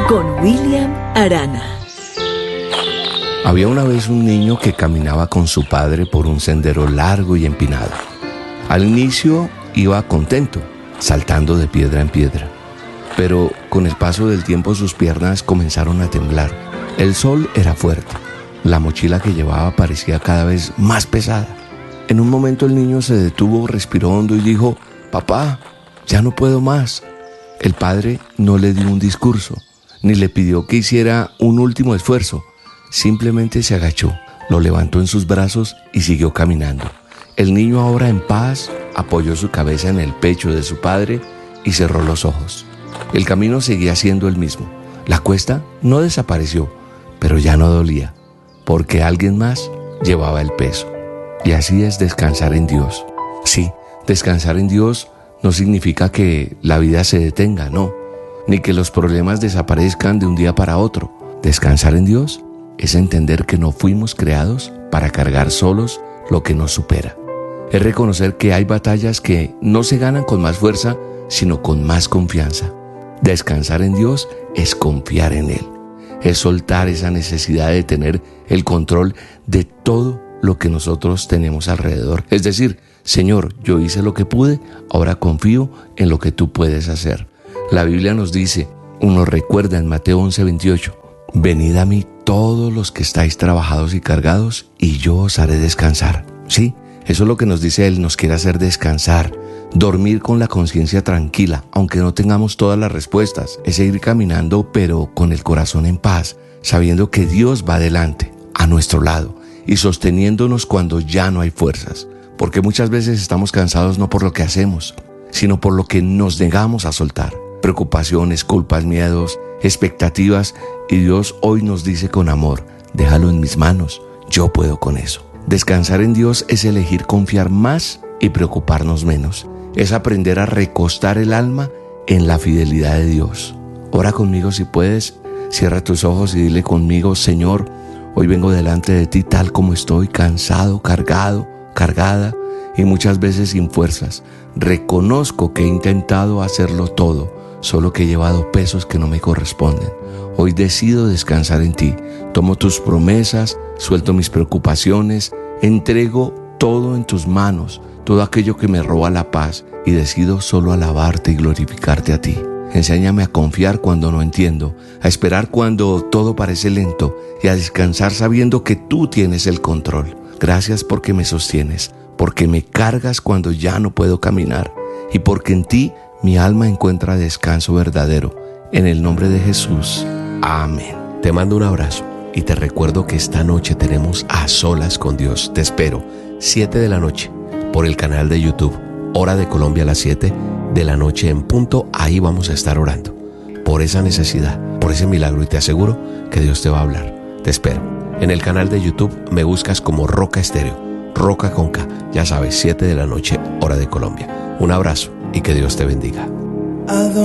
con William Arana. Había una vez un niño que caminaba con su padre por un sendero largo y empinado. Al inicio iba contento, saltando de piedra en piedra. Pero con el paso del tiempo sus piernas comenzaron a temblar. El sol era fuerte. La mochila que llevaba parecía cada vez más pesada. En un momento el niño se detuvo, respiró hondo y dijo: «Papá, ya no puedo más». El padre no le dio un discurso, ni le pidió que hiciera un último esfuerzo. Simplemente se agachó, lo levantó en sus brazos y siguió caminando. El niño, ahora en paz, apoyó su cabeza en el pecho de su padre y cerró los ojos. El camino seguía siendo el mismo. La cuesta no desapareció, pero ya no dolía, porque alguien más llevaba el peso. Y así es descansar en Dios. Sí, descansar en Dios no significa que la vida se detenga, no, ni que los problemas desaparezcan de un día para otro. Descansar en Dios es entender que no fuimos creados para cargar solos lo que nos supera. Es reconocer que hay batallas que no se ganan con más fuerza, sino con más confianza. Descansar en Dios es confiar en Él. Es soltar esa necesidad de tener el control de todo lo que nosotros tenemos alrededor. Es decir, Señor, yo hice lo que pude, ahora confío en lo que tú puedes hacer. La Biblia nos dice, nos recuerda en Mateo 11:28, venid a mí todos los que estáis trabajados y cargados, y yo os haré descansar. Sí, eso es lo que nos dice Él, nos quiere hacer descansar, dormir con la conciencia tranquila, aunque no tengamos todas las respuestas. Es seguir caminando, pero con el corazón en paz, sabiendo que Dios va adelante, a nuestro lado, y sosteniéndonos cuando ya no hay fuerzas. Porque muchas veces estamos cansados no por lo que hacemos, sino por lo que nos negamos a soltar. Preocupaciones, culpas, miedos, expectativas, y Dios hoy nos dice con amor, déjalo en mis manos, yo puedo con eso. Descansar en Dios es elegir confiar más y preocuparnos menos. Es aprender a recostar el alma en la fidelidad de Dios. Ora conmigo si puedes, cierra tus ojos y dile conmigo, Señor, hoy vengo delante de ti tal como estoy, cansado, cargada y muchas veces sin fuerzas. Reconozco que he intentado hacerlo todo, solo que he llevado pesos que no me corresponden. Hoy decido descansar en ti. Tomo tus promesas, suelto mis preocupaciones, entrego todo en tus manos, todo aquello que me roba la paz, y decido solo alabarte y glorificarte a ti. Enséñame a confiar cuando no entiendo, a esperar cuando todo parece lento y a descansar sabiendo que tú tienes el control. Gracias porque me sostienes, porque me cargas cuando ya no puedo caminar y porque en ti mi alma encuentra descanso verdadero. En el nombre de Jesús. Amén. Te mando un abrazo y te recuerdo que esta noche tenemos A Solas con Dios. Te espero 7 de la noche por el canal de YouTube, Hora de Colombia a las 7 de la noche en punto. Ahí vamos a estar orando por esa necesidad, por ese milagro, y te aseguro que Dios te va a hablar. Te espero. En el canal de YouTube me buscas como Roca Estéreo, Roca con K. Ya sabes, 7 de la noche, Hora de Colombia. Un abrazo y que Dios te bendiga.